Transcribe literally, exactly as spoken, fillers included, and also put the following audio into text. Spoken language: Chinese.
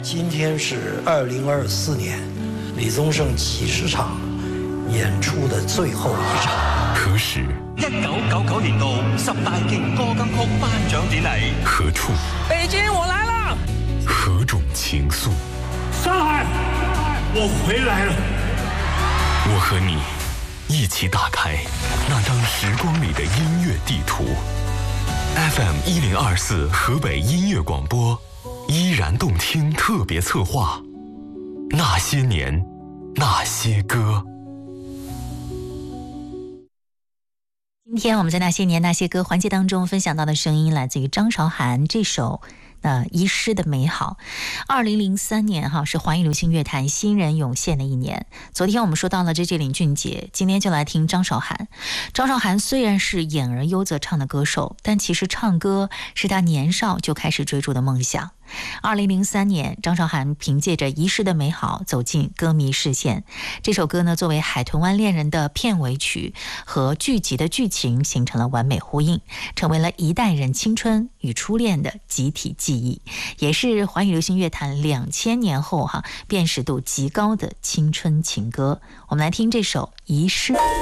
今天是二零二四年李宗盛启示场演出的最后一场。 何时？ 一九九九年度十大勁歌金曲頒獎典禮。 何處？ 北京，我來了。 何種情愫？ 上海，我回來了。 我和你一起打開那張時光裡的音樂地圖。F M 一零二四河北音樂廣播，依然動聽特別策劃，那些年，那些歌。 今天我们在那些年那些歌环节当中分享到的声音来自于张韶涵这首呃遗失的美好。二零零三年哈是华语流行乐坛新人涌现的一年。昨天我们说到了 J J 林俊杰，今天就来听张韶涵。张韶涵虽然是演而优则唱的歌手，但其实唱歌是她年少就开始追逐的梦想。二零零三年，张韶涵凭借着《遗失的美好》走进歌迷视线。这首歌呢，作为《海豚湾恋人》的片尾曲，和剧集的剧情形成了完美呼应，成为了一代人青春与初恋的集体记忆，也是华语流行乐坛两千年后哈辨识度极高的青春情歌。我们来听这首《遗失》。